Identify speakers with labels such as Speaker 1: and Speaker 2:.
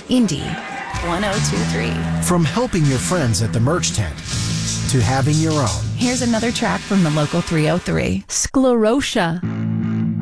Speaker 1: Indy 1023.
Speaker 2: From helping your friends at the merch tent to having your own.
Speaker 1: Here's another track from the local 303.
Speaker 3: Sclerotia.